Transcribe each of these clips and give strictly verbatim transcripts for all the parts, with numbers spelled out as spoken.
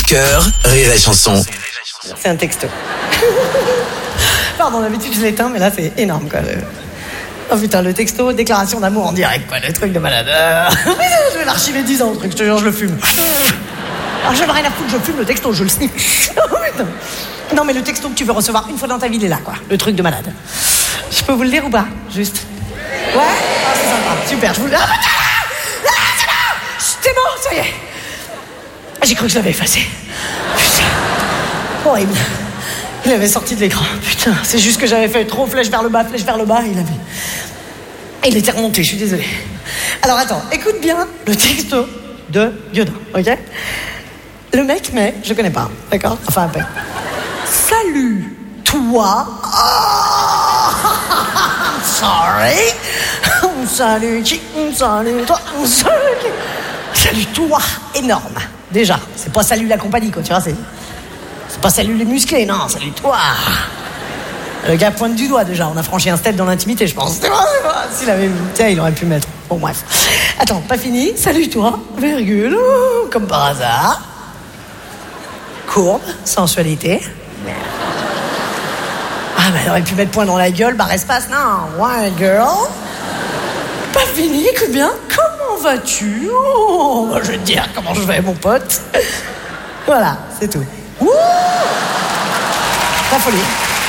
cœur, Rire et Chanson. C'est un texto. Pardon, d'habitude je l'éteins, mais là c'est énorme quoi. Le... Oh putain, le texto, déclaration d'amour en direct quoi, le truc de malade. Euh... je vais l'archiver dix ans le truc, je te jure, je le fume. Alors j'en ai rien à foutre, je fume le texto, je le sniffe. Oh putain. Non mais le texto que tu veux recevoir une fois dans ta vie, il est là quoi, le truc de malade. Je peux vous le lire ou pas, juste? Ouais. Ah, c'est sympa, super, je vous le dis. Ah, ah, c'est bon, c'est bon, ça y est. J'ai cru que je l'avais effacé. Putain, horrible. Il avait sorti de l'écran. Putain, c'est juste que j'avais fait trop flèche vers le bas, flèche vers le bas, il avait... Il était remonté, je suis désolée. Alors attends, écoute bien le texto de Diodin, ok? Le mec met, je connais pas, d'accord? Enfin, un peu. Salut, toi. Oh, sorry. Salut, salut, toi. Salut. Salut, toi. Énorme. Déjà, c'est pas salut la compagnie, quoi, tu vois, c'est... C'est pas salut les musclés, non, salut toi. Le gars pointe du doigt, déjà, on a franchi un step dans l'intimité, je pense. C'est bon, c'est bon. S'il avait... Tiens, il aurait pu mettre. Bon, bref. Attends, pas fini. Salut toi, virgule, comme par hasard. Courbe, sensualité. Ah, bah, elle aurait pu mettre point dans la gueule, barre espace, non. Ouais, girl. Pas fini, écoute bien. Comment vas-tu? Oh, je vais te dire comment je vais, mon pote. Voilà, c'est tout. Ouh, la folie.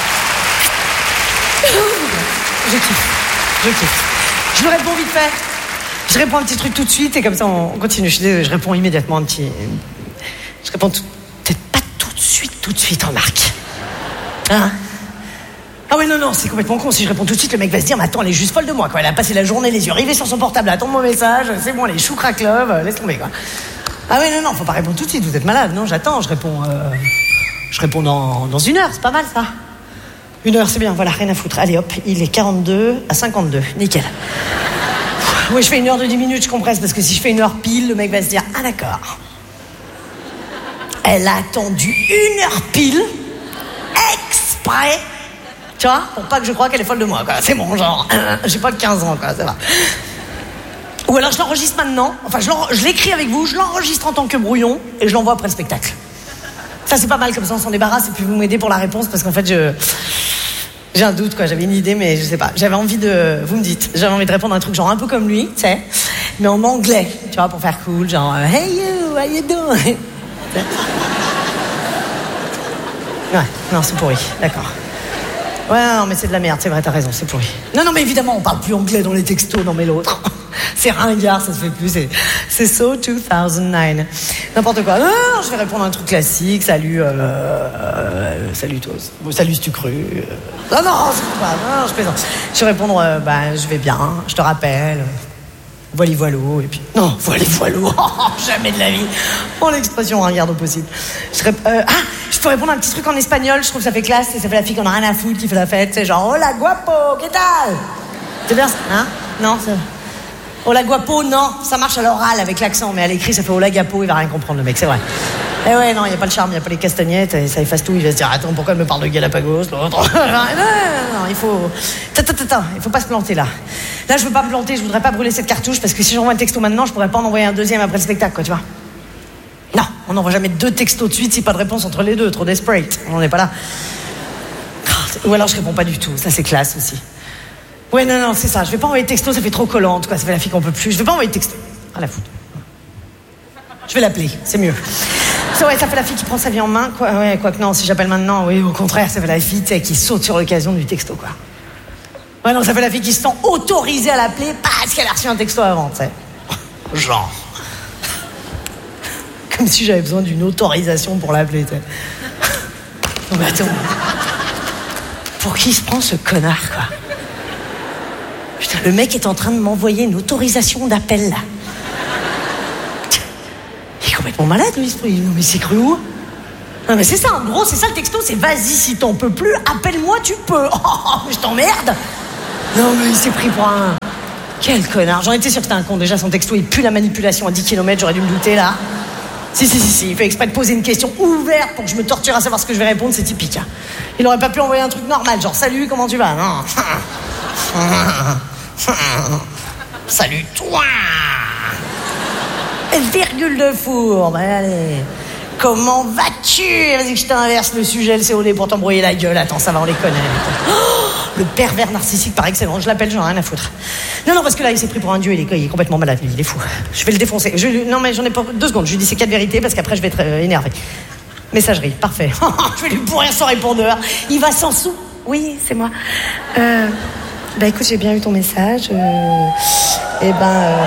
Je kiffe, je kiffe. Je lui réponds vite fait. Je réponds un petit truc tout de suite et comme ça on continue. Je, je réponds immédiatement un petit... Je réponds tout... peut-être pas tout de suite, tout de suite, remarque. Hein? Ah ouais, non, non, c'est complètement con. Si je réponds tout de suite, le mec va se dire, mais attends, elle est juste folle de moi, quoi. Elle a passé la journée les yeux rivés sur son portable, elle attend mon message, c'est bon, les choux crack love, laisse tomber, quoi. Ah ouais, non, non, faut pas répondre tout de suite, vous êtes malade. Non, j'attends, je réponds... Euh... Je réponds dans, dans une heure, c'est pas mal, ça. Une heure, c'est bien, voilà, rien à foutre. Allez, hop, il est quarante-deux à cinquante-deux, nickel. Oui, je fais une heure de dix minutes, je compresse, parce que si je fais une heure pile, le mec va se dire, ah d'accord. Elle a attendu une heure pile, exprès, tu vois, pour pas que je croie qu'elle est folle de moi, quoi. C'est bon, genre, j'ai pas que quinze ans, quoi, ça va. Ou alors je l'enregistre maintenant, enfin je, je l'écris avec vous, je l'enregistre en tant que brouillon et je l'envoie après le spectacle. Ça c'est pas mal, comme ça on s'en débarrasse et puis vous m'aidez pour la réponse parce qu'en fait je... J'ai un doute quoi, j'avais une idée mais je sais pas. J'avais envie de... Vous me dites, j'avais envie de répondre à un truc genre un peu comme lui, tu sais, mais en anglais, tu vois, pour faire cool, genre « Hey you, how you doing ?» Ouais, non c'est pourri, d'accord. Ouais, non mais c'est de la merde, c'est vrai, t'as raison, c'est pourri. Non, non mais évidemment on parle plus anglais dans les textos, non mais l'autre... C'est ringard, ça se fait plus, c'est, c'est so deux mille neuf. N'importe quoi. Non, non, je vais répondre à un truc classique. Salut, euh, euh, salut toi. Bon, salut si tu cru. Non, non, je pas, non, je plaisante. Je vais répondre, euh, bah, je vais bien, je te rappelle. Voili voilou, et puis... Non, voili voilou, oh, jamais de la vie. Oh, l'expression ringard au possible. Je rép... euh, ah, je peux répondre à un petit truc en espagnol, je trouve que ça fait classe, et ça fait la fille qu'on a rien à foutre, qui fait la fête, c'est genre, hola guapo, ¿qué tal? C'est bien ça, hein? Non, c'est... Hola guapo, non, ça marche à l'oral avec l'accent, mais à l'écrit ça fait hola gapo, il va rien comprendre le mec, c'est vrai. Eh ouais, non, il n'y a pas le charme, il n'y a pas les castagnettes, et ça efface tout, il va se dire, attends, pourquoi elle me parle de Galapagos, l'autre? Non, non, non, il faut... Attends, attends, attends, il faut pas se planter là. Là, je veux pas me planter, je voudrais pas brûler cette cartouche, parce que si j'envoie un texto maintenant, je pourrais pas en envoyer un deuxième après le spectacle, quoi, tu vois. Non, on n'envoie jamais deux textos de suite si pas de réponse entre les deux, trop desperate, on n'est pas là. Ou alors je réponds pas du tout, ça c'est classe aussi. Ouais, non, non, c'est ça. Je vais pas envoyer de texto, ça fait trop collante, quoi. Ça fait la fille qu'on peut plus. Je vais pas envoyer de texto. À la foutre. Je vais l'appeler, c'est mieux. Ça, ouais, ça fait la fille qui prend sa vie en main, quoi. Ouais, quoi que non, si j'appelle maintenant, oui, au contraire, ça fait la fille, tu sais, qui saute sur l'occasion du texto, quoi. Ouais, non, ça fait la fille qui se sent autorisée à l'appeler parce qu'elle a reçu un texto avant, tu sais. Genre. Comme si j'avais besoin d'une autorisation pour l'appeler, tu sais. Non, mais attends. Pour qui se prend ce connard, quoi? Putain, le mec est en train de m'envoyer une autorisation d'appel, là. Il est complètement malade, lui, ce truc. Non, mais c'est cru où? Non, mais c'est ça, en gros, c'est ça le texto, c'est vas-y, si t'en peux plus, appelle-moi, tu peux. Oh, mais je t'emmerde. Non, mais il s'est pris pour un... Quel connard. J'en étais sûr que c'était un con. Déjà, son texto, il pue la manipulation à dix kilomètres, j'aurais dû me douter, là. Si, si, si, si, il fait exprès de poser une question ouverte pour que je me torture à savoir ce que je vais répondre, c'est typique. Hein. Il aurait pas pu envoyer un truc normal, genre, salut, comment tu vas? Non. Salut toi. Virgule de fourbe, allez. Comment vas-tu? Vas-y que je t'inverse le sujet, le C O D pour t'embrouiller la gueule. Attends, ça va, on les connaît. Oh, le pervers narcissique par excellence, je l'appelle, j'en ai rien à foutre. Non, non, parce que là, il s'est pris pour un dieu, il est, il est complètement malade, il est fou. Je vais le défoncer. Je, non, mais j'en ai pas deux secondes, je lui dis ces quatre vérités parce qu'après, je vais être euh, énervé. Messagerie, parfait. Je vais lui pourrir son répondeur. Il va s'en sou... Oui, c'est moi. Euh, bah écoute, j'ai bien eu ton message. Euh, et ben... Euh,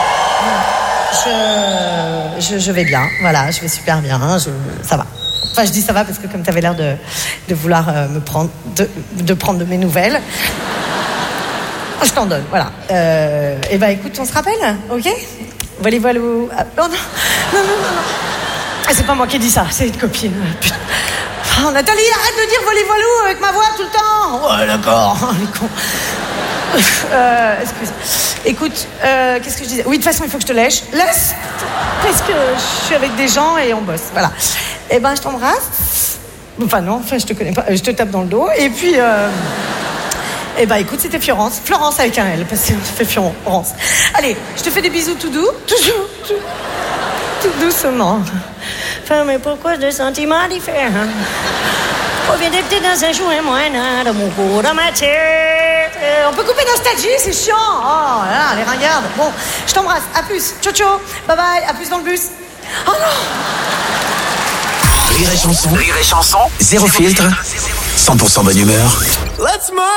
je, je, je vais bien, voilà, je vais super bien, je, ça va. Enfin, je dis ça va parce que comme tu avais l'air de, de vouloir euh, me prendre, de, de prendre de mes nouvelles, je t'en donne, voilà. Euh, et ben écoute, on se rappelle, ok? Volley voilou. Ah, non, non, non, non, non. Ah, c'est pas moi qui ai dit ça, c'est une copine. Putain. Oh, Nathalie, arrête de dire volley voilou avec ma voix tout le temps. Ouais, d'accord, les cons. Euh, excuse. Écoute, euh, qu'est-ce que je disais? Oui, de toute façon, il faut que je te lèche. Laisse, parce que je suis avec des gens et on bosse. Voilà. Eh ben, je t'embrasse. Enfin non, enfin, je te connais pas. Je te tape dans le dos. Et puis, euh... eh ben, écoute, c'était Florence. Florence avec un L, parce que ça fait Florence. Allez, je te fais des bisous tout doux, toujours, tout, tout doucement. Enfin, mais pourquoi des sentiments différents? Provient d'être dans un jour et moins de mon corps, dans ma tête. Euh, on peut couper nostalgie, c'est chiant. Oh là, les ringardes. Bon, je t'embrasse. À plus. Ciao, ciao. Bye bye. À plus dans le bus. Oh non. Rire et chanson. Rire et chanson. Zéro filtre. cent pour cent bonne humeur. Let's move.